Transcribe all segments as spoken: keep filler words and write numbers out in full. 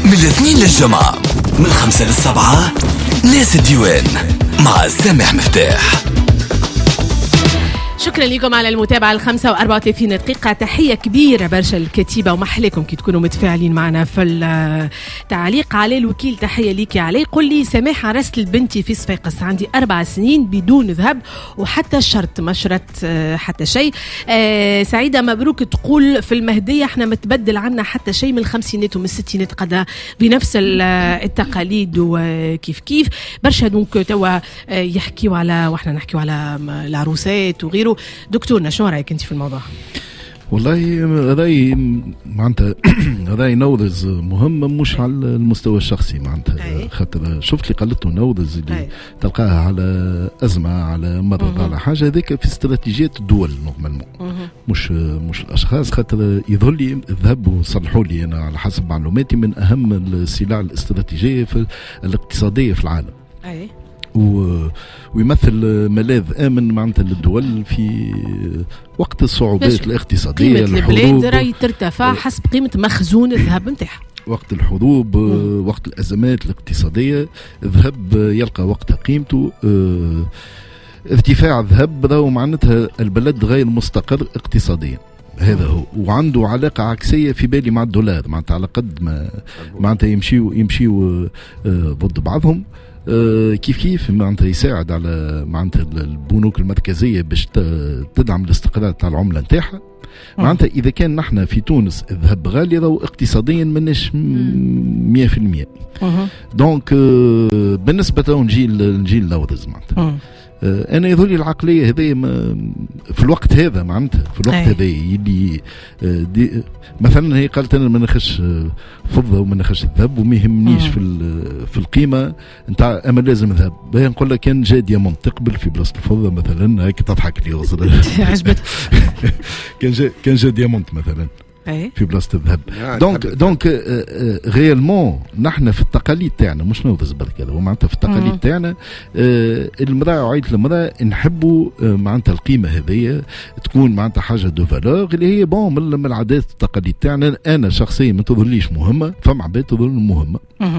من الاثنين للجمعة، من الخمسة للسبعة، ناس الديوان مع سامح مفتاح. شكرا لكم على المتابعة. الخمسة وأربعة وثلاثين دقيقة. تحية كبيرة برشا الكتيبة ومحلكم كي تكونوا متفاعلين معنا في التعليق. علي الوكيل تحية ليكي علي. قل لي سماح عرست لبنتي في صفاقس، عندي أربع سنين بدون ذهب وحتى شرط ما شرت حتى شيء. آه سعيدة مبروك تقول في المهدية احنا متبدل عنا حتى شيء من الخمسينات ومن الستينات قدا بنفس التقاليد وكيف كيف برشا. دونك توا يحكيوا على واحنا نحكيوا على العروسات وغيره. دكتورنا شو رايك انت في الموضوع؟ والله هذا معناتها هذا نوذز مهم مش على المستوى الشخصي معناتها، خاطر شفت اللي قالته نوذز اللي تلقاها على ازمه على مرض على حاجه، هذيك في استراتيجيات الدول نورمالمون مش مش الاشخاص. خاطر يظهر لي الذهب وصلحوا لي انا على حسب معلوماتي من اهم السلع الاستراتيجيه في الاقتصاديه في العالم. أي. و... ويمثل ملاذ آمن معناتها للدول في وقت الصعوبات الاقتصادية. قيمة البلاد راهي ترتفع حسب قيمة مخزون الذهب نتاعها. وقت الحروب، مم. وقت الأزمات الاقتصادية الذهب يلقى وقتها قيمته. اه ارتفاع الذهب راهو معناتها البلد غير مستقر اقتصاديا، هذا هو. وعنده علاقة عكسية في بالي مع الدولار، معناتها على قد ما معناتها يمشيوا يمشيوا اه ضد بعضهم. أه كيف كيف معناتها يساعد على معناتها البنوك المركزيه باش تدعم الاستقرار تاع العمله نتاعها. معناتها اذا كان نحن في تونس الذهب غالي راهو اقتصاديا ماناش مية في المية. دونك أه بالنسبه تو نجي نجي للوردز معناتها أه انا يظهر لي العقليه هذه في الوقت هذا معناتها في الوقت هذا يلي أه مثلا هي قالت انا ما نخش فضه وما نخش الذهب وما يهمنيش في في القيمه نتاع، اما لازم ذهب. باهي نقول لك كان جا ديامونت تقبل في بلاصه الفضه مثلا، هيك تضحك لي وصل عجبتك. كان جا كان جا ديامونت مثلا في بلاصه الذهب. دونك دونك غيالمون نحن في التقاليد تاعنا مش نوضز برك هذا معناتها في التقاليد تاعنا المراه وعيله المراه نحبوا معناتها القيمه هذه تكون معناتها حاجه دو فالور اللي هي بون من العادات والتقاليد تاعنا. انا شخصيا ما تظهرليش مهمه، فما عباد تظهر مهمه.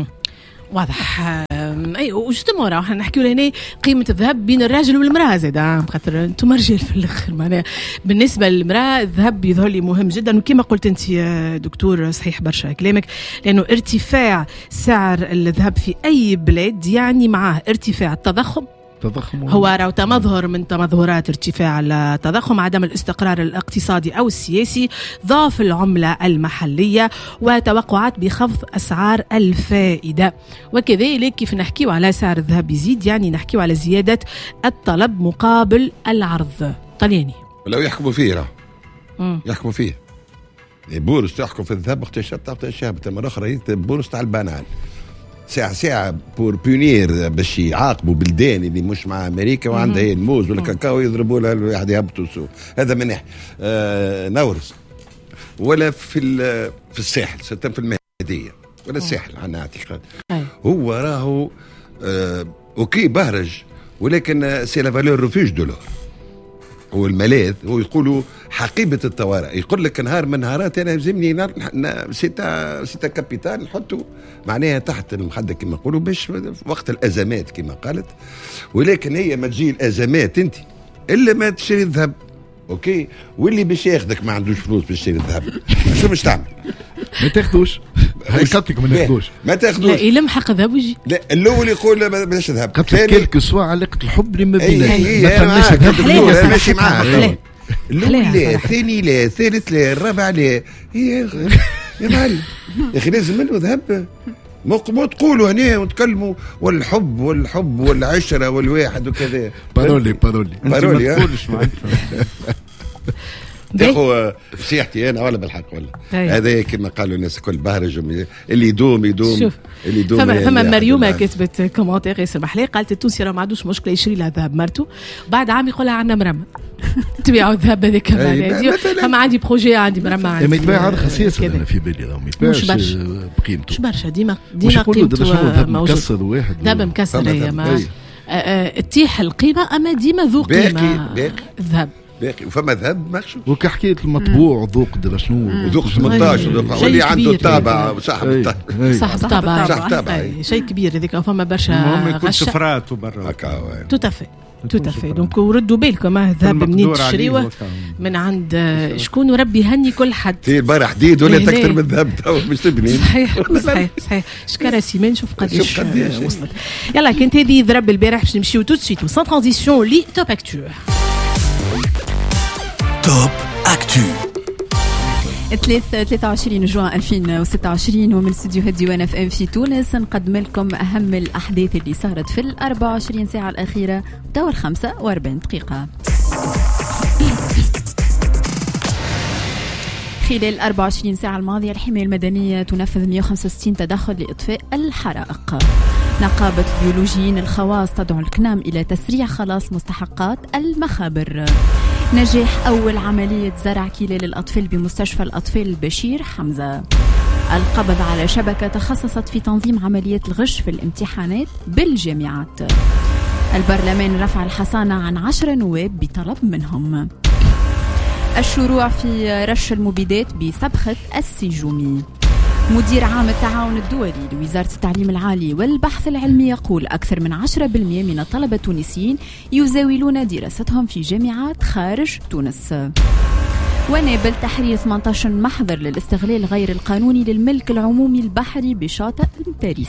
واضح. اي وجدتم ورا احنا نحكيو هنا قيمه الذهب بين الراجل والمراه زاد، خاطر انتم رجال في الاخر. معناها بالنسبه للمراه الذهب يظهر لي مهم جدا، وكما قلت انت يا دكتور صحيح برشا كلامك، لانه ارتفاع سعر الذهب في اي بلاد يعني معاه ارتفاع التضخم. هو راهو تمظهر من تمظهرات ارتفاع التضخم، عدم الاستقرار الاقتصادي أو السياسي، ضعف العملة المحلية، وتوقعات بخفض أسعار الفائدة. وكذلك كيف نحكيو على سعر الذهب يزيد يعني نحكيو على زيادة الطلب مقابل العرض. طلياني لو يحكموا فيه راه يحكموا فيه بورس تحكم في الذهب اختشت تحت الشهبة مرة أخرى بورس تاع البنان ساعة ساعة بور بونير باش يعاقبوا بلدان اللي مش مع أمريكا وعندها هي الموز ولا كاكاو يضربوا لها الواحد يهبطوا سوق. هذا من ناحية آه نورس ولا في في الساحل ستة في المهدية ولا الساحل عن اعتقاد هو راهو آه اوكي بهرج، ولكن سي لا فالور ريفوج دولار هو الملاذ. هو يقولوا حقيبة الطوارئ، يقول لك نهار من نهارات انا لازمني سيتا سيتا كابيتال نحطه معناها تحت المخده كما يقولوا باش وقت الازمات كما قالت. ولكن هي ما تجي الازمات انت الا ما تشتري الذهب اوكي، واللي باش ياخذك ما عندوش فلوس باش يشتري الذهب شو باش تعمل؟ ما تاخذوش هاي قطك ما ناخذوش ما تاخذوش. لا يلم حق ذهب ويجي. لا الاول يقول بلاش ذهب، قبل كلك سوا علاقه الحب اللي ما بيننا ما فماش ذهب ماشي معاه. الاول لا، الثاني لا، الثالث لا، الرابع لا. يا معلم يا اخي لازم منه ذهب. مو تقولوا هنا وتكلموا والحب والحب والعشره والواحد وكذا. بارولي بارولي بارولي ما تقولش يا اخو سيحتي انا ولا بالحق ولا هذا كما قالوا الناس الكل بهرج اللي يدوم يدوم شوف. اللي يدوم. فما, فما مريومه كتبت كومنتير ياسر محلي قالت التونسي راه ما عندوش مشكله يشري لها ذهب مرته بعد عام يقولها عندنا مرمى تبيعوا الذهب هذاك كمان. فما عندي بروجي عندي مرمى عندي ما يتباع هذا خسيس انا في بالي راه ما يتباعش بقيمته. مش برشا ديما ديما قيمته مكسر واحد ذهب مكسر هي ما تيح القيمه اما ديما ذو قيمه الذهب باقي وفما ذهب مخشوش وكحكايه المطبوع ذوق درا شنو وذوق ثمنطاش واللي عنده طابع صاحب صاحب طابع صاحب طابع شيء كبير هذيك فما برشا المهم يكون سفرات وبرا توتافي توتافي دونك وردوا بالكم الذهب منين تشريوه من عند شكون وربي يهني كل حد في البارح حديد ولا اكثر من الذهب تو مش تبني صحيح صحيح صحيح شكرا سيمان شوف قداش وصلت يلا كانت هذه ضرب البارح باش نمشيو تو سويت وسان ترانزيسيون لي توب اكتو توب اكتو ثلاثة وعشرين جوان ألفين وستة وعشرين ومن استوديو ديوان اف ام في تونس نقدم لكم اهم الاحداث اللي صارت في الأربع وعشرين ساعه الاخيره دور خمسة وأربعين دقيقه. خلال الأربع وعشرين ساعه الماضيه الحمايه المدنيه تنفذ مئة وخمسة وستين تدخل لاطفاء الحرائق. نقابة البيولوجيين الخواص تدعو الكنام إلى تسريع خلاص مستحقات المخابر. نجاح أول عملية زرع كلى للأطفال بمستشفى الأطفال البشير حمزة. القبض على شبكة تخصصت في تنظيم عملية الغش في الامتحانات بالجامعات. البرلمان رفع الحصانة عن عشر نواب بطلب منهم. الشروع في رش المبيدات بصبخة السجومي. مدير عام التعاون الدولي لوزارة التعليم العالي والبحث العلمي يقول أكثر من عشرة بالمئة من الطلبة التونسيين يزاولون دراستهم في جامعات خارج تونس. ونابل تحرير ثمانية عشر محضر للاستغلال غير القانوني للملك العمومي البحري بشاطئ باريس.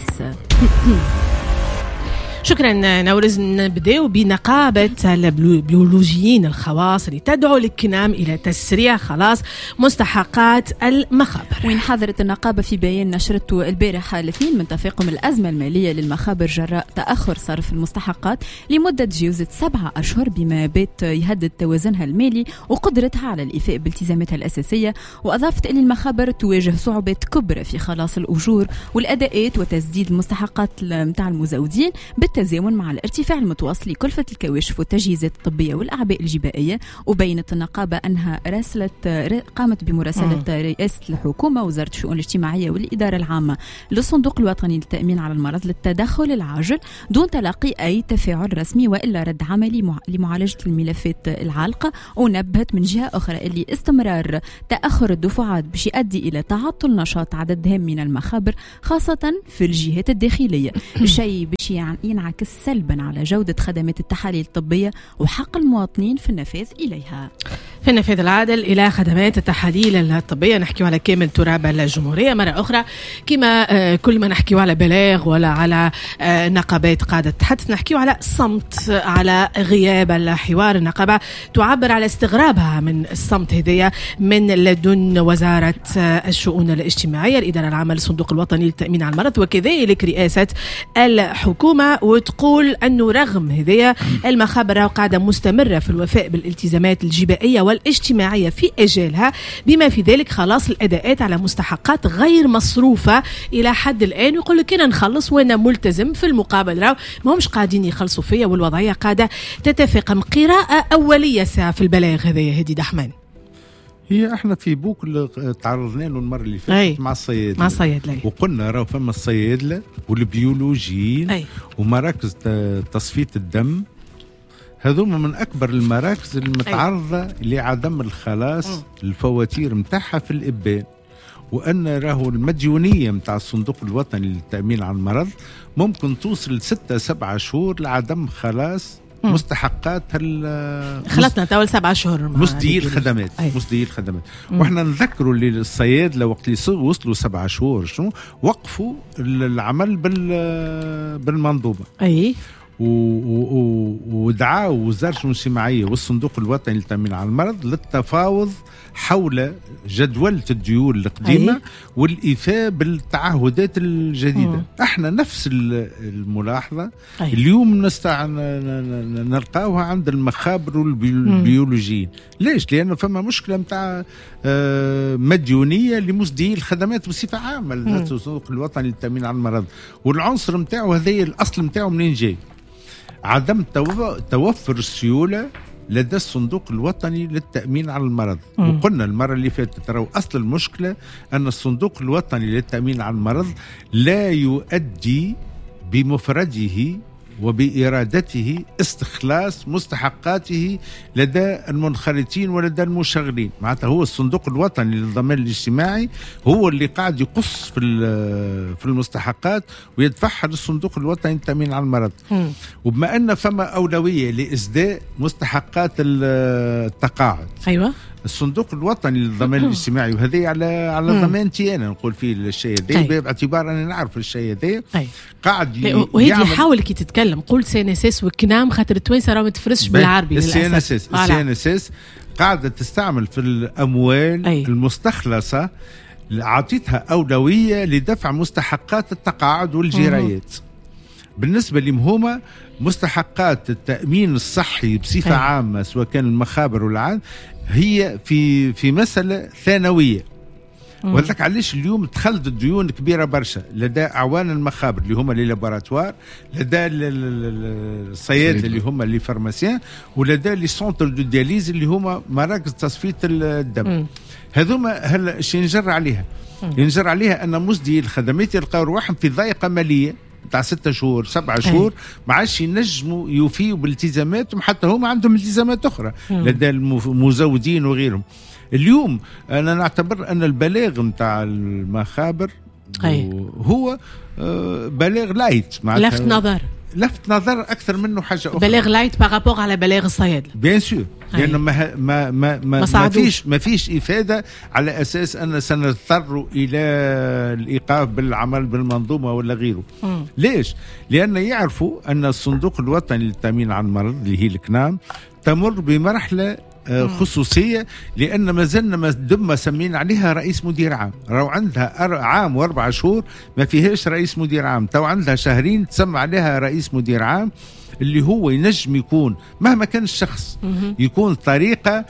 شكرا نورز. نبداو بنقابة البيولوجيين الخواص اللي تدعو الكنام إلى تسريع خلاص مستحقات المخابر. وين حضرت النقابة في بيان نشرته البارحة الاثنين من تفاقم الأزمة المالية للمخابر جراء تأخر صرف المستحقات لمدة جوزة سبعة أشهر بما بات يهدد توازنها المالي وقدرتها على الإيفاء بالتزاماتها الأساسية. وأضافت أن المخابر تواجه صعوبات كبرى في خلاص الأجور والأداءات وتسديد المستحقات متاع المزودين بالتزامن مع الارتفاع المتواصل لكلفة الكواشف والتجهيزات الطبية والأعباء الجبائية. وبينت النقابة أنها راسلت قامت بمراسلة رئاسة الحكومة وزارة الشؤون الاجتماعية والإدارة العامة للصندوق الوطني للتأمين على المرض للتدخل العاجل دون تلقي أي تفاعل رسمي وإلا رد عملي لمعالجة الملفات العالقة. ونبهت من جهة أخرى اللي استمرار تأخر الدفعات باش يؤدي إلى تعطل نشاط عدد هام من المخابر خاصة في الجهات الداخلية، الشيء باش ينعكس سلبا على جودة خدمات التحاليل الطبية وحق المواطنين في النفاذ إليها. في النفاذ العادل إلى خدمات التحاليل الطبية نحكيو على كامل تراب الجمهورية مرة أخرى كما كل ما نحكيو على بلاغ ولا على نقابات قادة تحدث نحكيو على صمت على غياب الحوار. النقابة تعبر على استغرابها من الصمت هدية من لدن وزارة الشؤون الاجتماعية الإدارة العامة للصندوق الوطني للتأمين على المرض وكذلك رئاسة الحكومة، وتقول أنه رغم هذه المخابر قاعدة مستمرة في الوفاء بالالتزامات الجبائية والاجتماعية في أجالها بما في ذلك خلاص الأداءات على مستحقات غير مصروفة إلى حد الآن. ويقول لك أنا نخلص وأنا ملتزم في المقابل راو ما همش قاعدين يخلصوا فيا والوضعية قاعدة تتفاقم. قراءة أولية ساعة في البلاغ هذه هدي دحمان. هي احنا في بوك اللي تعرضنا له المره اللي فاتت مع الصيادله مع الصيادله وقلنا راهو فما الصيادله والبيولوجيين أي. ومراكز تصفيه الدم هذوما من اكبر المراكز المتعرضه لعدم الخلاص م. الفواتير متاعها في الابان، وان راهو المديونيه متاع الصندوق الوطني للتامين على المرض ممكن توصل ستة سبعة شهور لعدم خلاص مستحقات خلطنا تاول سبعة شهور مسدي الخدمات مسدي الخدمات. واحنا نذكروا اللي الصيادله وقت اللي وصلوا سبعة شهور شنو وقفوا العمل بال بالمنظومه اي ودعاوا وزارة الشؤون الاجتماعية والصندوق الوطني للتأمين على المرض للتفاوض حول جدولة الديون القديمة والإيفاء بالتعهدات الجديدة. مم. احنا نفس الملاحظة أي. اليوم نستع... نلقاوها عند المخابر والبيولوجيين. ليش؟ لأنه فما مشكلة متاع مديونية لمسدي الخدمات بصفة عامة للصندوق الوطني للتأمين على المرض، والعنصر متاعه هذا الأصل متاعه منين جاي؟ عدم توفر السيولة لدى الصندوق الوطني للتأمين على المرض. م. وقلنا المرة اللي فاتت ترى أصل المشكلة أن الصندوق الوطني للتأمين على المرض لا يؤدي بمفرده وبإرادته استخلاص مستحقاته لدى المنخرطين ولدى المشغلين. معناتها هو الصندوق الوطني للضمان الاجتماعي هو اللي قاعد يقص في في المستحقات ويدفعها للصندوق الوطني للتأمين على المرض. م. وبما أن فما أولوية لإسداء مستحقات التقاعد، أيوة، الصندوق الوطني للضمان الاجتماعي، وهذا على على ضمانتي انا نقول فيه الشيء هذا باعتبار انا نعرف الشيء هذا قاعد وهي يحاول كي تتكلم قول سي ان اس اس وكنام خاطر التوانسه راه ما تفرسش بالعربي. السي ان اس اس السي ان اس اس قاعده تستعمل في الاموال أي. المستخلصه عطيتها اولويه لدفع مستحقات التقاعد والجرايات. بالنسبه لهم مستحقات التامين الصحي بصفه أي. عامه سواء كان المخابر والعام هي في في مسألة ثانوية. وذلك علاش اليوم دخلت الديون كبيرة برشا لدى أعوان المخابر اللي هما لي لابوراتوار، لدى الصيادلة اللي هما لي فارماسيان، ولدى لي سونتر دو دياليز اللي هما مراكز تصفية الدم. هذوما هلا اش ينجر عليها؟ ينجر عليها أن مصدي الخدمات يلقاو رواحهم في ضيقة مالية تاع ستة شهور سبعة شهور ما عادش ينجموا يوفيوا بالالتزاماتهم، حتى هم عندهم التزامات أخرى مم. لدى المزودين وغيرهم. اليوم أنا نعتبر أن البلاغ نتاع المخابر هو بلاغ لايت، لفت نظر لفت نظر اكثر منه حاجه اخرى. بلاغ لايت بارابور على بلاغ الصيادله بيان سور، لانه ما ما ما ما, ما فيش ما فيش افاده على اساس ان سنضطر الى الايقاف بالعمل بالمنظومه ولا غيره. م. ليش؟ لان يعرفوا ان الصندوق الوطني للتامين على المرض اللي هي الكنام تمر بمرحله خصوصية، لأن ما زلنا ما دم سمين عليها رئيس مدير عام. راهو عندها عام واربع شهور ما فيهاش رئيس مدير عام، تو عندها شهرين تسمى عليها رئيس مدير عام، اللي هو ينجم يكون مهما كان الشخص يكون طريقة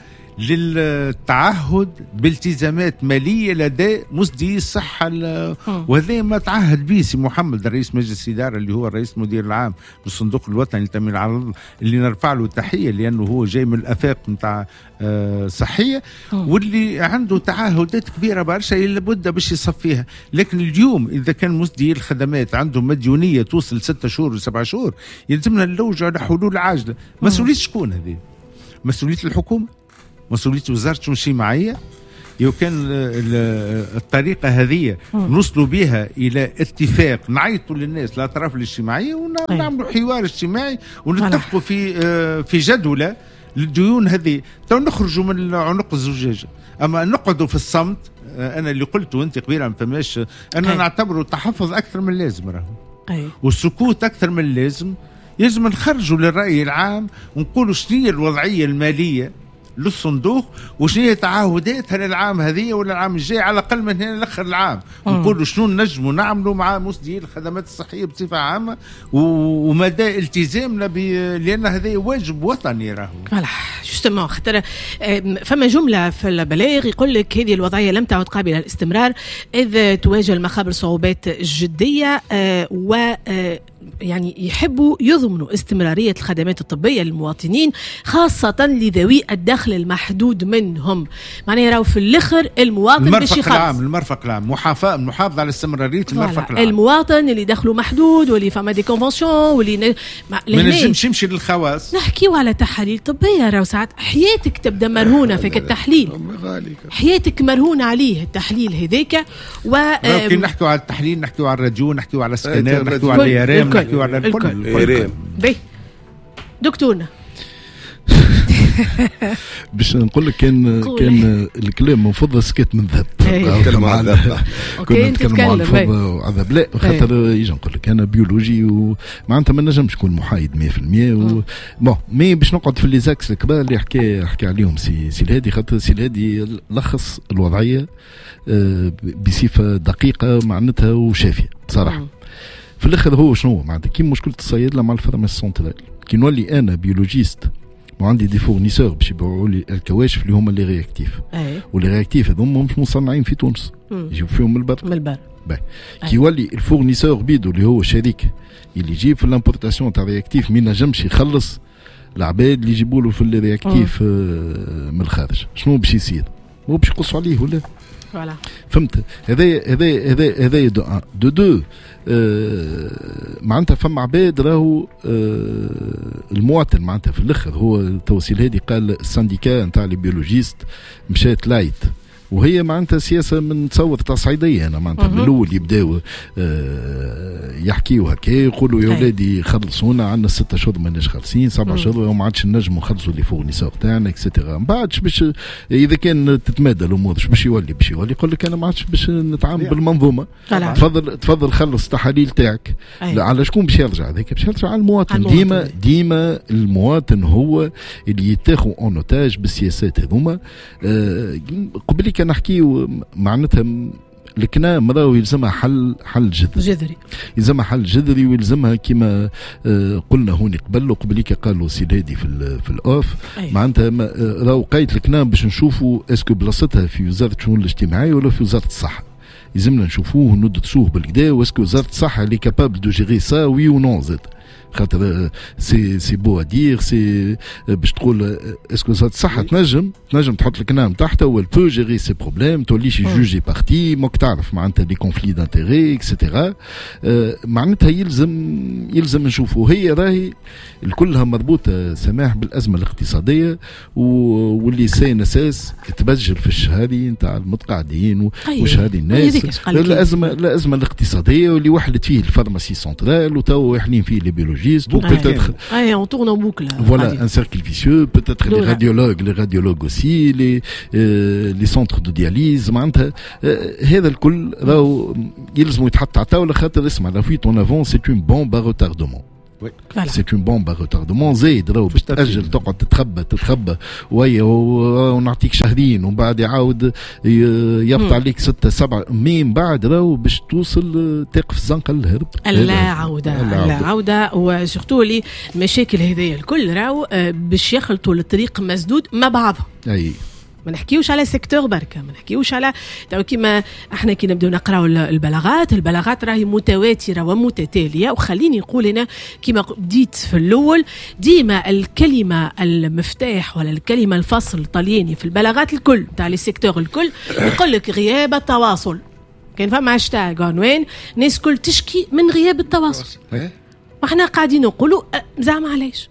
للتعهد بالتزامات مالية لدى مسدي الصحة. وهذا ما تعهد به سي محمد رئيس مجلس الإدارة اللي هو الرئيس المدير العام للصندوق الوطني للتأمين على المرض، اللي نرفع له تحية لأنه هو جاي من الآفاق نتاع صحية واللي عنده تعهدات كبيرة برشا اللي لابد باش يصفيها. لكن اليوم إذا كان مسدي الخدمات عندهم مديونية توصل ستة شهور وسبعة شهور يلزمنا نلوج على حلول عاجلة. مسؤولية شكون هذه؟ مسؤولية الحكومة، مسؤولية وزارة الشؤون الاجتماعية. لو كان الطريقة هذه نوصلوا بها إلى اتفاق نعيطوا للناس الأطراف الاجتماعية ونعملوا حوار اجتماعي ونتفقوا في في جدولة للديون هذه، تو نخرجوا من عنق الزجاجة. أما نقعدوا في الصمت، أنا اللي قلته وأنت قبيلة ما فماش، أنا نعتبره تحفظ أكثر من اللازم راهو، والسكوت أكثر من اللازم. يجب نخرجوا للرأي العام ونقولوا شنو هي الوضعية المالية للصندوق وشنو هي تعهداتها للعام هذه ولا العام الجاي، على الاقل من هنا لاخر العام نقولوا شنو نجموا نعملوا مع مسدي الخدمات الصحيه بصفه عامه ومدى التزامنا ب... لان هذا واجب وطني راهو. فوالا جوستومون خاطر فما جمله في البلاغ يقول لك هذه الوضعيه لم تعد قابله للاستمرار اذ تواجه المخابر صعوبات جديه و يعني يحبوا يضمنوا استمرارية الخدمات الطبية للمواطنين خاصة لذوي الدخل المحدود منهم. معناه يراو في الآخر المواطن المرفق العام المرفق العام محافظة محافظة على استمرارية المرفق العام. المواطن اللي دخله محدود واللي فما دي كونفونسيون واللي ن... ما نجمش يمشي للخواص. نحكيو على تحاليل طبية راهو ساعات حياتك تبدا مرهونة فيك التحليل، حياتك مرهونة عليه التحليل هذاك. و كي نحكيو على التحليل نحكيو على الراديو نحكيو على السكانير نحكيو على اليارام نحكيو على الكل. بي دكتورنا باش نقول لك كان كان الكلام منفض سكت من ذهب. نتكلم على الذهب كنا نتكلموا على الفضة وعذاب لا خاطر يجي نقول لك انا بيولوجي ومعناتها ما نجمش نكون محايد مية بالمية و بون مي باش نقعد في لي زاكس الكبار اللي حكى حكى عليهم سي سي الهادي، خاطر سي الهادي لخص الوضعيه بصفه دقيقه معناتها وشافيه بصراحه. في الاخر هو شنو معناتها كي مشكله الصيادله مع الفارماسي سنترال، كي نولي انا بيولوجيست وعندي دي فورنيسور باش يبيعوا لي الكواشف اللي هما لي رياكتيف واللي رياكتيف هذوما مش مصنعين في تونس يجيو فيهم من البر من البر كي يولي الفورنيسور بيدو اللي هو شريك اللي يجيب في الامبورتاسيون تاع رياكتيف ما ينجمش يخلص العباد اللي يجيبوا له في الرياكتيف من الخارج، شنو باش يصير؟ هو باش يقصوا عليه ولا فوالا فهمت. هذا هذا هذا هذا دو ان دو دو آه معناتها فما عباد راهو آه المواطن معناتها في الاخر هو التوصيل هذه قال السانديكا نتاع لي بيولوجيست مشات لايت، وهي معناتها سياسه من تصور تصعيديه. انا معناتها من الاول يبداو آه يحكيوا هكا يقولوا يا ولادي خلصونا عندنا ستة شهور ماناش خالصين، سبعة شهور وما عادش نجموا نخلصوا لي فورنيسور تاعنا اكسترا. من بعد باش اذا كان تتمادى الامور باش يولي باش يولي يقول لك انا ما عادش باش نتعامل بالمنظومه. تفضل تفضل خلص التحاليل تاعك. على شكون باش يرجع؟ هذاك باش يرجع على المواطن. ديما ديما المواطن هو اللي يتاخذ اون اوتاج بالسياسات هذوما. آه قبل كان نحكيو معناتها الكنام راهو يلزمها حل حل جذري جذري يلزمها حل جذري ويلزمها كما آه قلنا هوني قبل وقبليك قالوا سي هادي في في الاوف معناتها راهو قايت الكنام باش نشوفوا اسكو بلاصتها في وزاره الشؤون الاجتماعيه ولا في وزاره الصحه. يلزمنا نشوفوه ندرسوه بالكدا واسكو وزاره الصحه اللي كابابل دو جيري سا وي او نون زاد خاطر سي سي بو ادير سي باش تقول اسكو وزاره الصحه تنجم تنجم تحط الكنام تحت وال بو جيري سي بروبليم توليش جوجي بارتي موك تعرف معناتها دي كونفلي دانتيري اكسترا. معناتها يلزم يلزم نشوفوا. هي راهي الكلها مربوطه سماح بالازمه الاقتصاديه واللي سين اساس تبجل في الشهادي نتاع المتقاعدين وشهادي الناس. الازمه الازمه الاقتصاديه واللي وحلت فيه الفارماسي سنترال وتو يحلين فيه لي بيولوجيست ou peut-être ouais on tourne en boucle voilà un cercle vicieux peut-être les radiologues les radiologues aussi les euh, les centres de dialyse معناتها هذا الكل راهو يلزم يتحط على الطاوله خاطر اسمع la fuite en avant c'est une bombe à retardement. C'est une bombe à retardement. زايد راهو باش تأجل تقعد تتخبى تتخبى ويا ونعطيك شهرين ومن بعد يعاود يبطل عليك ستة سبعة مين بعد راهو باش توصل تقف الزنقة الهرب. لا عودة لا عودة وسورتو لي مشاكل هذيا الكل راهو باش يخلطوا الطريق مسدود مع بعضهم. أي ما نحكيوش على سيكتور بركه ما نحكيوش على كيما احنا كي نبداو نقراو البلاغات البلاغات راهي متواتره ومتتاليه. وخليني نقول هنا كيما بديت في الاول ديما الكلمه المفتاح ولا الكلمه الفصل الطلياني في البلاغات الكل تاع لي سيكتور الكل يقول لك غياب التواصل. كان فما هاشتاغ عنوان ناس كل تشكي من غياب التواصل واحنا قاعدين نقولوا زعما علاش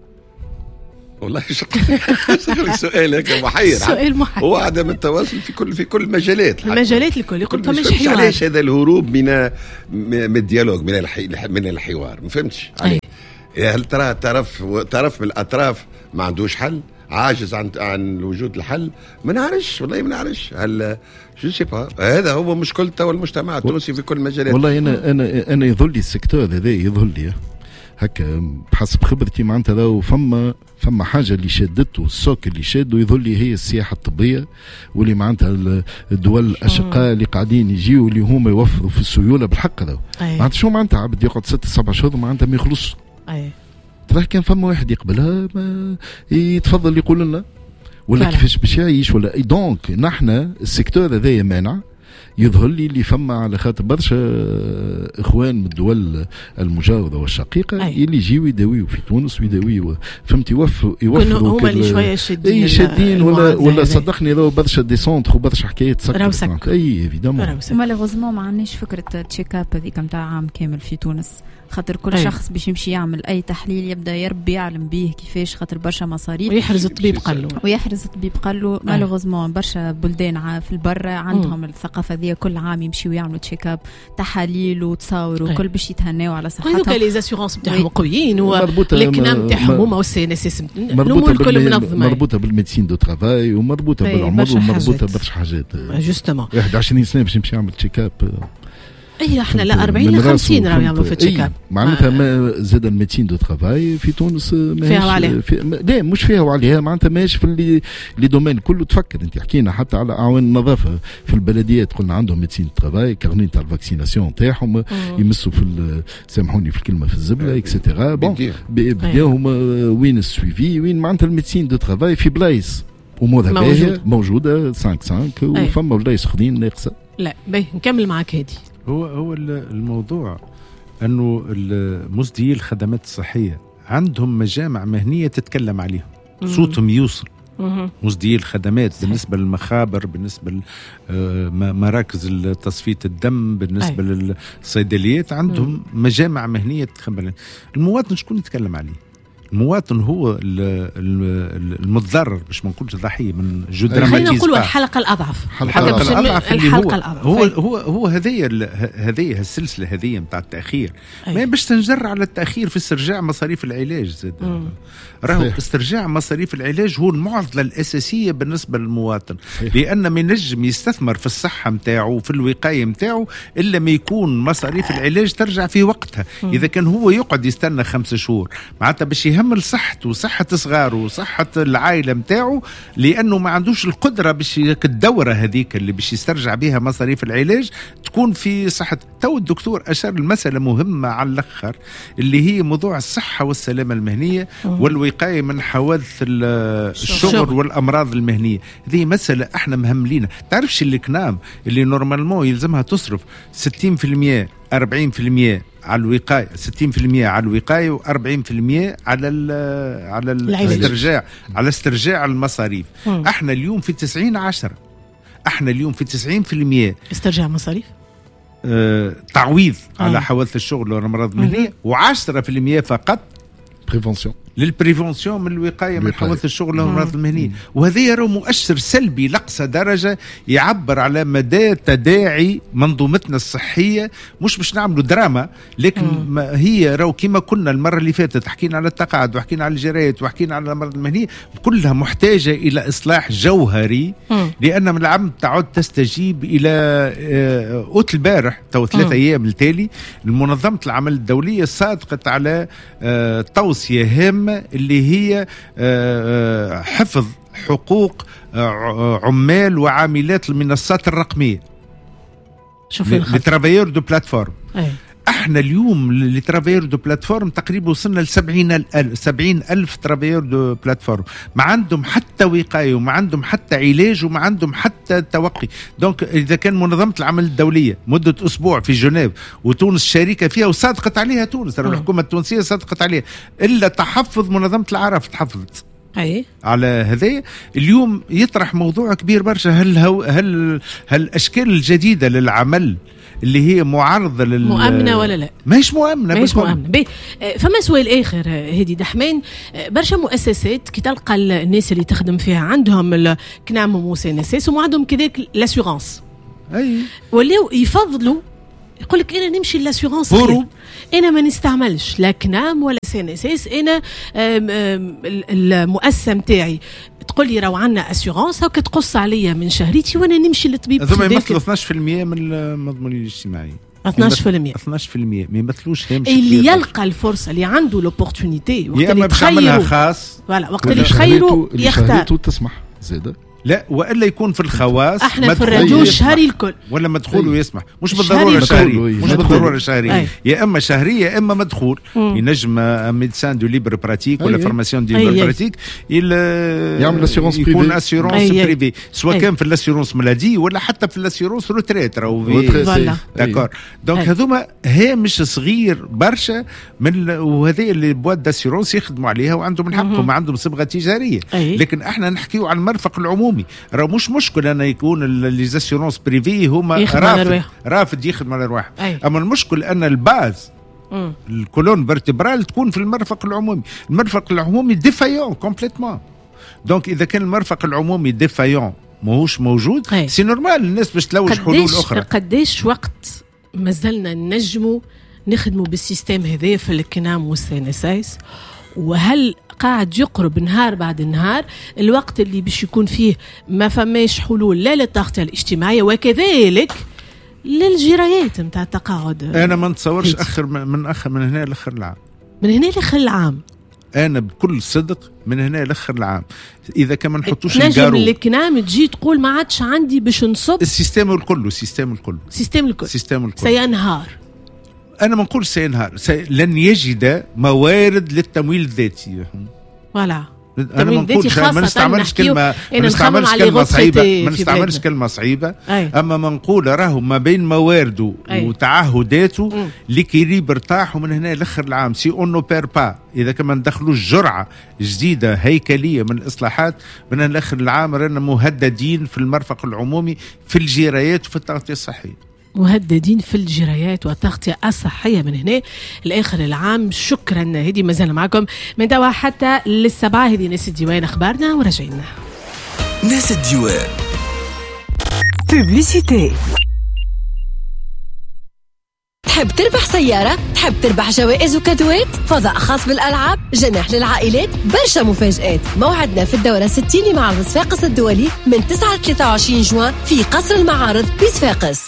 والله شكرا سؤال هيك محير سؤال محير. هو عدم التواصل في كل في كل المجالات المجالات الكل يقول طب مش حوار. علاش هذا الهروب من من الديالوج من الحي من الحوار ما فهمتش عليه. هل ترى طرف طرف من الاطراف ما عندوش حل عاجز عن عن وجود الحل؟ ما نعرفش والله ما نعرفش. هل جو سي با هذا هو مشكلته والمجتمع التونسي في كل المجالات. والله انا انا انا يظل لي السيكتور هذا يظل لي هكا بحسب خبرتي معناتها لو فما فما حاجه اللي شدته السوق اللي شاده يظل لي هي السياحه الطبيه واللي معناتها الدول الاشقاء اللي قاعدين يجيوا اللي هما يوفروا في السيوله بالحق هذا معناتها شو معناتها عبد يقعد ستة سبعة شهور معناتها ما يخلصش. اي ترى كان فما واحد يقبلها ما يتفضل يقول لنا ولا كيفاش باش يعيش ولا دونك نحن السيكتور هذايا مانع. يظهر لي اللي فما على خاطر برشا اخوان من الدول المجاوره والشقيقه اللي يجيو يداويو في تونس ويداويو فهمت يوفروا يوفروا هما اللي شويه شادين اي شادين ولا ولا صدقني راهو برشا دي سونتر وبرشا حكايات سكر اي ايفيدامون. مالوغوزمون ما عندناش فكره تشيك اب هذيك نتاع عام كامل في تونس خاطر كل أي. شخص باش يمشي يعمل اي تحليل يبدا يربي يعلم به كيفاش خاطر برشا مصاريف ويحرز الطبيب قالو ويحرز الطبيب قالو مالوغوزمون برشا بلدان في البر عندهم م. الثقافه ذي كل عام يمشيو يعملوا تشيك اب تحاليل وتصاوروا وكل باش يتهناو على صحتهم. هذوك لي زاسيورونس نتاعهم قويين والكلام نتاعهم هما والسي ان اس اس الامور كلها منظمه مربوطه بالميديسين دو ترافاي ومربوطه بالعمر ومربوطه برشا حاجات. جوستومون واحد عشرين سنه باش يمشي يعمل تشيك اب. اي احنا لا أربعين خمسين راهو يعملوا في تشيك اب معناتها ما زاد الميديسين دو ترافاي في تونس فيها وعليها في لا مش فيها وعليها معناتها ماهيش في اللي لي دومين كله. تفكر انت حكينا حتى على اعوان النظافه في البلديات قلنا عندهم ميديسين دو ترافاي كارني تاع الفاكسيناسيون تاعهم يمسوا في سامحوني في الكلمه في الزبله اكسترا بون بداهم وين السويفي وين معناتها الميديسين دو ترافاي في بلايص امورها باهيه موجوده خمسة خمسة وفما بلايص اخرين ناقصه. لا باهي نكمل معك هادي. هو هو الموضوع انه مصدري الخدمات الصحيه عندهم مجامع مهنيه تتكلم عليهم صوتهم يوصل مزديي الخدمات بالنسبة للمخابر، بالنسبة لمراكز تصفية الدم، بالنسبة أي. للصيدليات عندهم مم. مجامع مهنية تخبر. المواطن شكون يتكلم عليه؟ المواطن هو المتضرر، مش ما نقولش ضحيه من جو دراماتيزم. خلينا نقولوا الحلقه الاضعف، الحلقه الاضعف اللي هو هو هو, هو هذه هذه السلسله هذه نتاع التاخير. ما باش تنجر على التاخير في استرجاع مصاريف العلاج زاد. راهو استرجاع مصاريف العلاج هو المعضله الاساسيه بالنسبه للمواطن، لان ما ينجم يستثمر في الصحه نتاعو وفي الوقايه نتاعو الا ما يكون مصاريف العلاج ترجع في وقتها. م. اذا كان هو يقعد يستنى خمسة شهور معناتها باش يهمل صحته وصحه صغاره وصحه العائله نتاعو، لانه ما عندوش القدره باش الدوره هذيك اللي باش يسترجع بها مصاريف العلاج تكون في صحه. تو الدكتور اشار المساله مهمه على الاخر اللي هي موضوع الصحه والسلامه المهنيه والوقايه من حوادث الشغل والامراض المهنيه. هذه مساله احنا مهملينها. تعرفش اللي كنام اللي نورمالمون يلزمها تصرف ستين بالمئة أربعين بالمئة على الوقايه، ستين بالمئة على الوقايه وأربعين بالمئة على ال على الاسترجاع، على استرجاع المصاريف. مم. احنا اليوم في تسعين عشرة، احنا اليوم في تسعين بالمئة استرجاع مصاريف، آه، تعويض آه. على حوادث الشغل والامراض المهنيه، وعشرة بالمئة فقط بريفونسيون للبريفونسيون من الوقايه من حوادث الشغل والامراض المهنيه. وهذا يرى مؤشر سلبي لاقصى درجه يعبر على مدى تداعي منظومتنا الصحيه. مش باش نعملوا دراما، لكن ما هي راهو كما كنا المره اللي فاتت حكينا على التقاعد وحكينا على الجرايات وحكينا على الامراض المهنيه، كلها محتاجه الى اصلاح جوهري. مم. لان من العام تعود تستجيب الى اوت البارح تو ثلاثة ايام التالي منظمه العمل الدوليه صادقت على توصيه هامه اللي هي حفظ حقوق عمال وعاملات المنصات الرقمية، لترافيور دو بلاتفورم. احنا اليوم لترافيور دو بلاتفورم تقريبا وصلنا لسبعين ألف سبعين ألف ترافيور دو بلاتفورم، ما عندهم حتى وقاية وما عندهم حتى علاج وما عندهم حتى توقي. دونك إذا كان منظمة العمل الدولية مدة أسبوع في جنيف وتونس شريكة فيها وصادقت عليها تونس، الحكومة التونسية صادقت عليها، إلا تحفظ منظمة العرف تحفظت أي. على هذا. اليوم يطرح موضوع كبير برشا، هل هو هل هل الأشكال الجديدة للعمل اللي هي معارضة لل مؤمنة ولا لا؟ ماهيش مؤمنة، ماهيش مؤمنة. بي فما سؤال آخر هادي دحمان، برشا مؤسسات كي تلقى الناس اللي تخدم فيها عندهم كنام ومسانسات وما عندهم كذاك لاسيغونس، أي ولاو يفضلوا يقول لك انا نمشي لاسيغونس، انا ما نستعملش لا كنام ولا سينسيس، انا المؤسسه نتاعي تقول لي راهو عندنا اسيغونس هاكا تقص عليا من شهريتي وانا نمشي للطبيب. هذوما يمثلوا اثناش بالمئة من المضمونين الاجتماعيين، اثناش بالمئة اثناش بالمئة ما يمثلوش هامش اللي يلقى الفرصه اللي عنده لوبورتونيتي وقت يا اما باش يعملها خاص، فوالا وقت اللي تخيروا يختار تسمح زاده لا، والا يكون في الخواص احنا نفرجوا الشهري الكل ولا مدخول ويسمح، مش بالضروره شهري، مش بالضروره شهري، يا اما شهري يا اما مدخول. ينجم ميدسان دو ليبر براتيك ولا فورماسيون دو ليبر براتيك يعمل اسيورونس بريفي، يكون اسيورونس بريفي سواء كان في الاسيورونس ملادي ولا حتى في الاسيورونس روتريت راهو داكور. دونك هذوما هامش صغير برشا من، وهذه اللي بواد داسيورونس يخدموا عليها وعندهم الحق وما عندهم صبغه تجاريه. لكن احنا نحكيو على المرفق العمومي. راه مش مشكله أن يكون لي زاسيورونس بريفي هما رافض رافض يخدم على الارواح، اما المشكل ان الباز مم. الكولون فيرتبرال تكون في المرفق العمومي. المرفق العمومي ديفايون كومبليتمون. دونك اذا كان المرفق العمومي ديفايون ماهوش موجود أي. سي نورمال الناس باش تلوج حلول اخرى. قديش وقت مازلنا نجموا نخدموا بالسيستم هذا في الكنام والسينسايس، وهل قاعد يقرب نهار بعد نهار الوقت اللي باش يكون فيه ما فماش حلول لا للتغطية الاجتماعية وكذلك للجرايات نتاع التقاعد؟ انا ما نتصورش اخر من اخر من هنا لاخر العام، من هنا لاخر العام انا بكل صدق من هنا لاخر العام. اذا كان ما نحطوش الجارو نجم الكنام تجي تقول ما عادش عندي باش نصب السيستم الكل السيستم الكل السيستم الكل السيستم الكل سينهار. أنا ما نقول سينهار، سي... لن يجد موارد للتمويل الذاتي. ولا انا ما نقولش ما نستعملش كلمه ما نستعملش كلمه صعيبه ما نستعملش كلمه صعيبه أي. اما ما نقول راهو ما بين موارده أي. وتعهداته ليكيليبر تاعهم من هنا لاخر العام سي اونو بير با. اذا كما ندخلوش جرعه جديده هيكليه من الاصلاحات من الاخر العام رانا مهددين في المرفق العمومي في الجرايات وفي التغطيه الصحيه. مهددين في الجرايات والتغطية الصحية من هنا لآخر العام. شكرا. هدي مازال معكم من توا حتى للسبعة. هدي ناس الديوان أخبارنا ورجعنا. ناس الديوان بوبليسيتي. تحب تربح سيارة؟ تحب تربح جوائز وكادوات؟ فضاء خاص بالألعاب؟ جناح للعائلات؟ برشا مفاجآت. موعدنا في الدورة ستين لمعرض صفاقس الدولي من تسعة ل ثلاثة وعشرين جوان في قصر المعارض بصفاقس.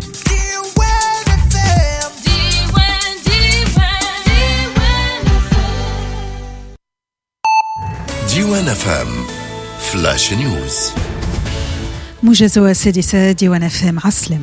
ديوان فام فلاش نيوز. موجز السادسة ديوان فام عسلمة.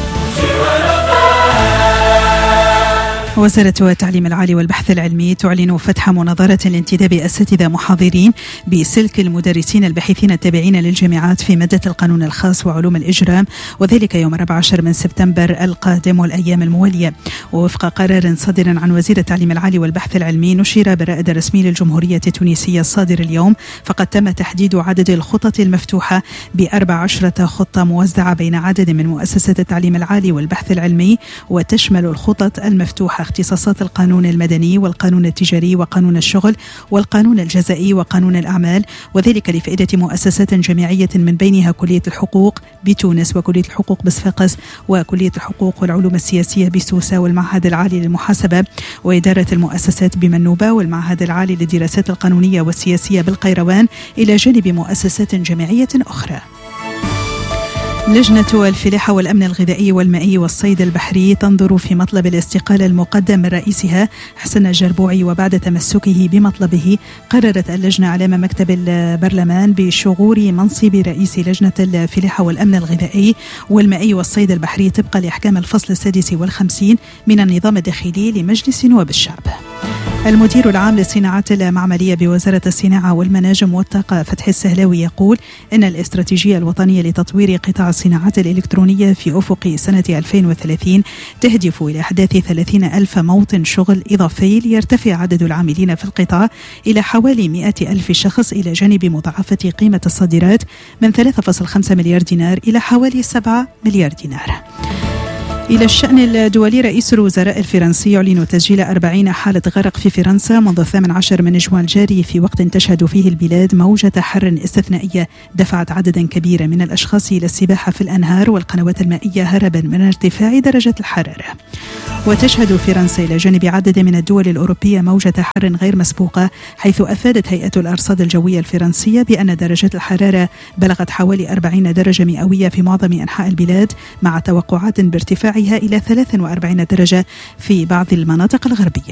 وزارة التعليم العالي والبحث العلمي تعلن فتح مناظرة لانتداب أساتذة محاضرين بسلك المدرسين الباحثين التابعين للجامعات في مادة القانون الخاص وعلوم الإجرام، وذلك يوم الرابع عشر من سبتمبر القادم والأيام الموالية. ووفق قرار صادر عن وزير التعليم العالي والبحث العلمي نشر بالرائد الرسمي للجمهورية التونسية الصادر اليوم، فقد تم تحديد عدد الخطط المفتوحة بأربع عشرة خطة موزعة بين عدد من مؤسسات التعليم العالي والبحث العلمي، وتشمل الخطط المفتوحة اختصاصات القانون المدني والقانون التجاري وقانون الشغل والقانون الجزائي وقانون الأعمال، وذلك لفائدة مؤسسات جامعية من بينها كلية الحقوق بتونس وكلية الحقوق بصفاقس وكلية الحقوق والعلوم السياسية بسوسة والمعهد العالي للمحاسبة وإدارة المؤسسات بمنوبة والمعهد العالي للدراسات القانونية والسياسية بالقيروان، إلى جانب مؤسسات جامعية أخرى. لجنة الفلاحة والأمن الغذائي والمائي والصيد البحري تنظر في مطلب الاستقالة المقدم من رئيسها حسن الجربوعي، وبعد تمسكه بمطلبه قررت اللجنة على مكتب البرلمان بشغور منصب رئيس لجنة الفلاحة والأمن الغذائي والمائي والصيد البحري طبقا لأحكام الفصل السادس والخمسين من النظام الداخلي لمجلس نواب الشعب. المدير العام للصناعات المعملية بوزارة الصناعة والمناجم والطاقة فتحي السهلاوي يقول إن الاستراتيجية الوطنية لتطوير قطاع الصناعات الإلكترونية في أفق سنة ألفين وثلاثين تهدف إلى إحداث ثلاثين ألف موطن شغل إضافي ليرتفع عدد العاملين في القطاع إلى حوالي مئة ألف شخص، إلى جانب مضاعفة قيمة الصادرات من ثلاثة فاصلة خمسة مليار دينار إلى حوالي سبعة مليار دينار. إلى الشأن الدولي، رئيس الوزراء الفرنسي يعلن تسجيل أربعين حالة غرق في فرنسا منذ الثامن عشر من جوان الجاري، في وقت تشهد فيه البلاد موجة حر استثنائية دفعت عددا كبيرا من الأشخاص إلى السباحة في الأنهار والقنوات المائية هربا من ارتفاع درجة الحرارة. وتشهد فرنسا إلى جانب عدد من الدول الأوروبية موجة حر غير مسبوقة، حيث أفادت هيئة الأرصاد الجوية الفرنسية بأن درجات الحرارة بلغت حوالي أربعين درجة مئوية في معظم أنحاء البلاد، مع توقعات بارتفاعها إلى ثلاثة وأربعين درجة في بعض المناطق الغربية.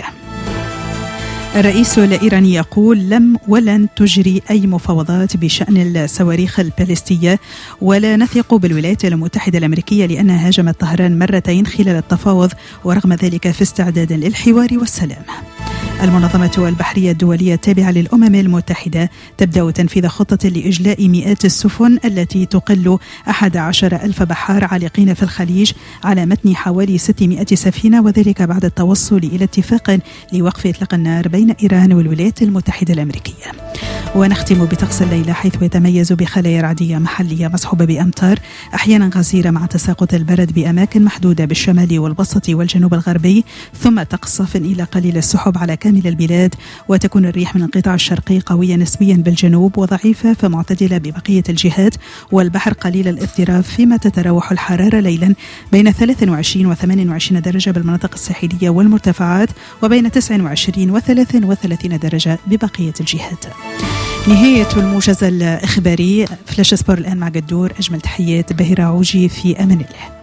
الرئيس الإيراني يقول لم ولن تجري أي مفاوضات بشأن الصواريخ البالستية، ولا نثق بالولايات المتحدة الأمريكية لأنها هاجمت طهران مرتين خلال التفاوض، ورغم ذلك في استعداد للحوار والسلام. المنظمة البحرية الدولية التابعة للأمم المتحدة تبدأ تنفيذ خطة لإجلاء مئات السفن التي تقل أحد عشر ألف بحار عالقين في الخليج على متن حوالي ستمائة سفينة، وذلك بعد التوصل إلى اتفاق لوقف إطلاق النار بين إيران والولايات المتحدة الأمريكية. ونختم بطقس الليلة، حيث يتميز بخلايا رعدية محلية مصحوبة بأمطار أحيانا غزيرة مع تساقط البرد بأماكن محدودة بالشمال والوسط والجنوب الغربي، ثم طقس صاف إلى قليل السحب على كامل البلاد. وتكون الريح من القطاع الشرقي قوية نسبيا بالجنوب وضعيفة فمعتدلة ببقية الجهات، والبحر قليل الاضطراب، فيما تتراوح الحرارة ليلا بين ثلاثة وعشرين وثمانية وعشرين درجة بالمناطق الساحلية والمرتفعات، وبين تسعة وعشرين وثلاثة وثلاثين درجة ببقية الجهات. نهاية الموجز الإخباري. فلاش سبور الآن مع قدور. أجمل تحيات بهيرة عوجي، في أمان الله.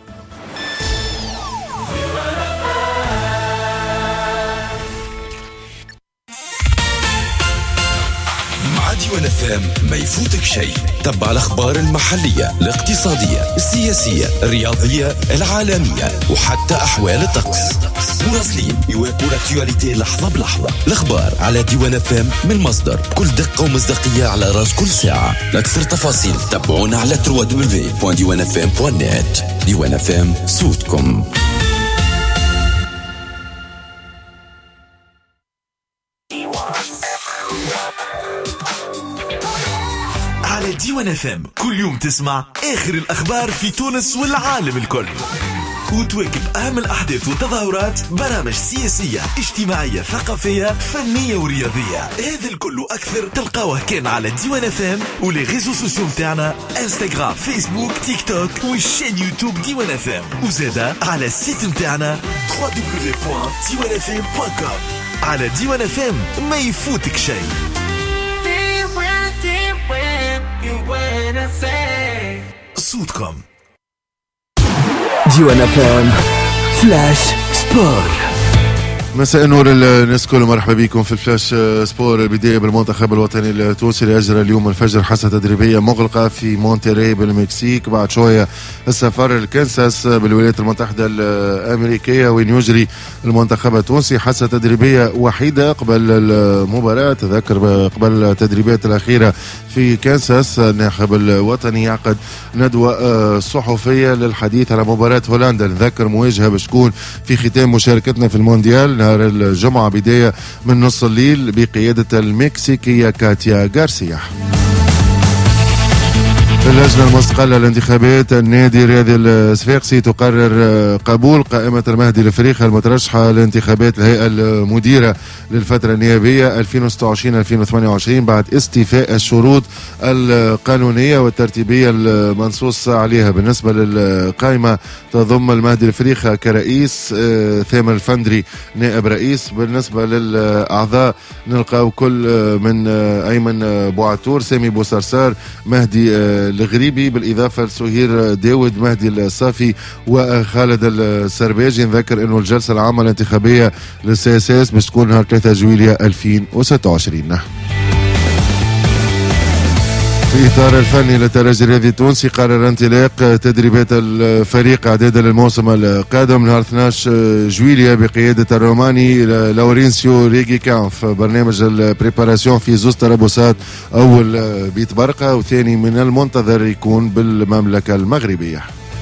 مع ديوان ديوان اف ام ما يفوتك شيء. تبع الاخبار المحليه الاقتصاديه السياسيه الرياضيه العالميه وحتى احوال الطقس. مراسلين يواكبوا الاكتواليتي لحظه بلحظه. الاخبار على ديوان اف ام من مصدر كل دقه ومصداقيه على راس كل ساعه. لاكثر تفاصيل تابعونا على دبليو دبليو دبليو دوت ديوان اف ام دوت نت. ديوان اف ام صوتكم. على ديوان اف ام كل يوم تسمع اخر الاخبار في تونس والعالم الكل، وتواكب اهم الاحداث والتظاهرات، برامج سياسيه اجتماعيه ثقافيه فنيه ورياضيه. هذا الكل واكثر تلقاوه كان على ديوان اف ام ولي ريزو سوسيو متاعنا انستغرام فيسبوك تيك توك والشين يوتيوب ديوان اف ام، وزادا على السيت متاعنا دبليو دبليو دبليو دوت ديوان اف ام دوت كوم. على ديوان اف ام ما يفوتك شيء. صوتكم. ديوان اف ام فلاش سبور. مساء النور الناس كل، مرحبا بكم في الفلاش سبور. البداية بالمنتخب الوطني التونسي اللي أجرى اليوم الفجر حصة تدريبية مغلقة في مونتيري بالمكسيك، بعد شوية السفر لكنساس بالولايات المتحدة الأمريكية وين يجري المنتخب التونسي حصة تدريبية وحيدة قبل المباراة. تذكر قبل التدريبات الأخيرة في كنساس الناخب الوطني يعقد ندوة صحفية للحديث على مباراة هولندا. نذكر مواجهة باش تكون في ختام مشاركتنا في المونديال نهار الجمعة بداية من نص الليل بقيادة المكسيكية كاتيا غارسيا. اللجنة المستقلة للانتخابات النادي الرياضي الصفاقسي تقرر قبول قائمة المهدي الفريخة المترشحة لانتخابات الهيئة المديرة للفترة النيابية ألفين وستة وعشرين ألفين وثمانية وعشرين بعد استيفاء الشروط القانونية والترتيبية المنصوص عليها. بالنسبة للقائمة تضم المهدي الفريخة كرئيس، ثامر الفندري نائب رئيس. بالنسبة للأعضاء نلقاو كل من أيمن بوعتور، سامي بوصرصار، مهدي الغريبي، بالإضافة لسهير داود، مهدي الصافي وخالد السرباجي. نذكر أنه الجلسة العامة الانتخابية للسي اس اس باش تكون نهار ثلاثة جويلية ألفين وستة وعشرين. في إطار الفني للترجي الرياضي التونسي قرر انطلاق تدريبات الفريق إعدادا للموسم القادم نهار اثناش جويلية بقيادة الروماني لورينسيو ريجي كانف. برنامج البريباراسيون في زوز تربصات، أول بيت برقة وثاني من المنتظر يكون بالمملكة المغربية.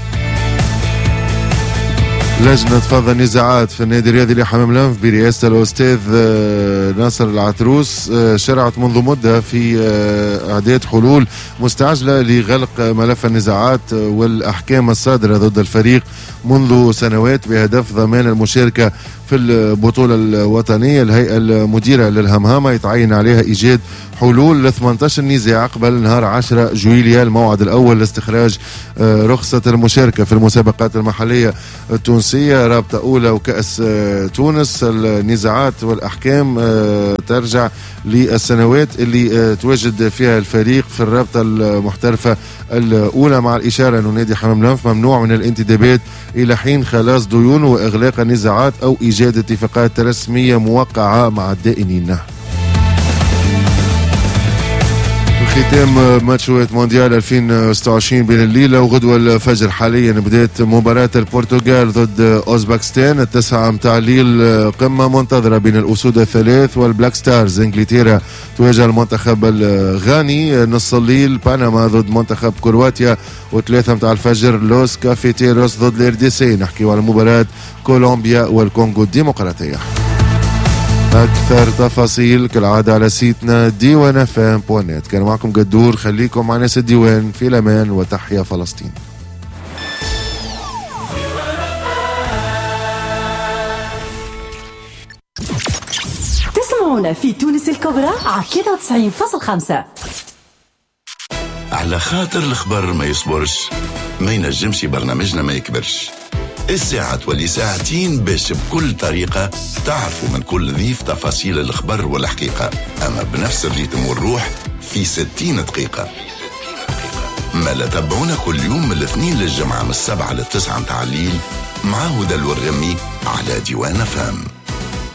لجنة فض النزاعات في النادي الرياضي لحمام لنف برئاسة الأستاذ ناصر العتروس شرعت منذ مدة في إعداد حلول مستعجلة لغلق ملف النزاعات والأحكام الصادرة ضد الفريق منذ سنوات بهدف ضمان المشاركة في البطولة الوطنية. الهيئة المديرة للهمهامة يتعين عليها إيجاد حلول ل ثمانية عشر نزاع قبل نهار عشرة جويلية، الموعد الأول لاستخراج رخصة المشاركة في المسابقات المحلية التونسية، رابطة أولى وكأس تونس. النزاعات والأحكام ترجع للسنوات اللي تواجد فيها الفريق في الرابطة المحترفة الأولى، مع الإشارة أنه نادي حمام لنف ممنوع من الانتدابات إلى حين خلاص ديون وإغلاق النزاعات أو إيجاد اتفاقات رسمية موقعة مع الدائنين. ختام ماتشات مونديال ألفين وستة وعشرين بين الليلة وغدوة الفجر. حاليا بدأت مباراة البرتغال ضد أوزبكستان التسعة متاع الليل، قمة منتظرة بين الأسود الثلاث والبلاك ستارز. انجلترا تواجه المنتخب الغاني. نص الليل بنما ضد منتخب كرواتيا، وثلاثة متاع الفجر لوس كافيتيروس ضد الار دي سي. نحكي على مباراة كولومبيا والكونغو الديمقراطية. أكثر تفاصيل كالعادة على سيتنا ديوان اف ام دوت نت. كان معكم قدور، خليكم مع ناس الديوان. في الأمان وتحيا فلسطين. تسمعونا في تونس الكبرى على ثلاثة وتسعين فاصلة خمسة. على خاطر الخبر ما يصبرش، ما ينجمش برنامجنا ما يكبرش. الساعة تولي ساعتين باش بكل طريقة تعرفوا من كل ضيف تفاصيل الخبر والحقيقة، أما بنفس الريتم والروح في ستين دقيقة. ما لا تابعونا كل يوم من الاثنين للجمعة من السبعة للتسعة متاع الليل مع هدى الورغمي على ديوان فام.